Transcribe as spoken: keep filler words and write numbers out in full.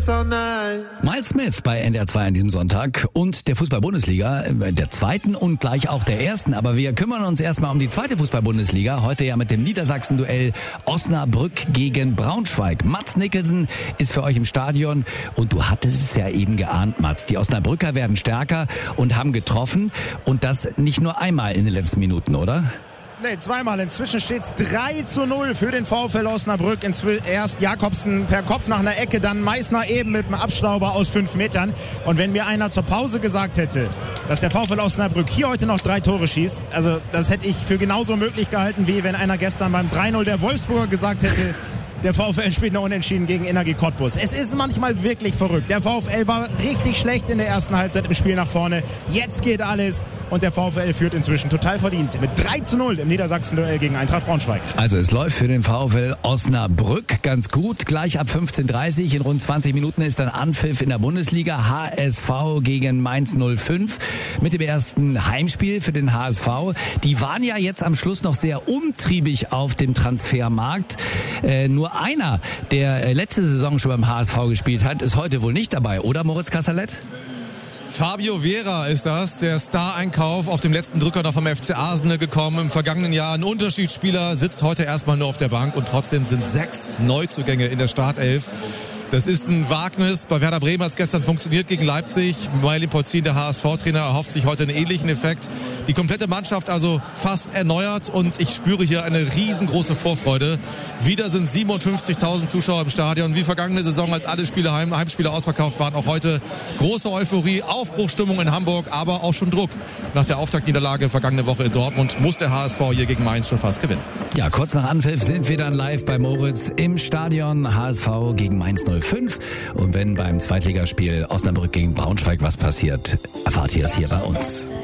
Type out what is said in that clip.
this all night. Miles Smith bei N D R zwei an diesem Sonntag und der Fußball-Bundesliga, der zweiten und gleich auch der ersten. Aber wir kümmern uns erstmal um die zweite Fußball-Bundesliga. Heute ja mit dem Niedersachsen-Duell Osnabrück gegen Braunschweig. Mats Nicholson ist für euch im Stadion und du hattest es ja eben geahnt, Mats. Die Osnabrücker werden stärker und haben getroffen und das nicht nur einmal in den letzten Minuten, oder? Nee, zweimal. Inzwischen steht es drei zu null für den VfL Osnabrück. Inzwischen erst Jakobsen per Kopf nach einer Ecke, dann Meißner eben mit einem Abstauber aus fünf Metern. Und wenn mir einer zur Pause gesagt hätte, dass der VfL Osnabrück hier heute noch drei Tore schießt, also das hätte ich für genauso möglich gehalten, wie wenn einer gestern beim drei null der Wolfsburger gesagt hätte, der VfL spielt noch unentschieden gegen Energie Cottbus. Es ist manchmal wirklich verrückt. Der VfL war richtig schlecht in der ersten Halbzeit im Spiel nach vorne. Jetzt geht alles und der VfL führt inzwischen total verdient mit drei zu null im Niedersachsen-Duell gegen Eintracht Braunschweig. Also es läuft für den VfL Osnabrück ganz gut. Gleich ab fünfzehn Uhr dreißig in rund zwanzig Minuten ist dann Anpfiff in der Bundesliga. H S V gegen Mainz null fünf mit dem ersten Heimspiel für den H S V. Die waren ja jetzt am Schluss noch sehr umtriebig auf dem Transfermarkt. Äh, nur einer, der letzte Saison schon beim H S V gespielt hat, ist heute wohl nicht dabei, oder Moritz Kasserlet? Fabio Vera ist das, der Star-Einkauf auf dem letzten Drücker noch vom F C Arsenal gekommen. Im vergangenen Jahr ein Unterschiedsspieler, sitzt heute erstmal nur auf der Bank und trotzdem sind sechs Neuzugänge in der Startelf. Das ist ein Wagnis. Bei Werder Bremen hat es gestern funktioniert gegen Leipzig. Mailin Polzin, der H S V-Trainer, erhofft sich heute einen ähnlichen Effekt. Die komplette Mannschaft also fast erneuert und ich spüre hier eine riesengroße Vorfreude. Wieder sind siebenundfünfzigtausend Zuschauer im Stadion. Wie vergangene Saison, als alle Spiele Heim, Heimspiele ausverkauft waren. Auch heute große Euphorie, Aufbruchstimmung in Hamburg, aber auch schon Druck. Nach der Auftaktniederlage vergangene Woche in Dortmund muss der H S V hier gegen Mainz schon fast gewinnen. Ja, kurz nach Anpfiff sind wir dann live bei Moritz im Stadion. H S V gegen Mainz null fünf. Und wenn beim Zweitligaspiel Osnabrück gegen Braunschweig was passiert, erfahrt ihr es hier bei uns.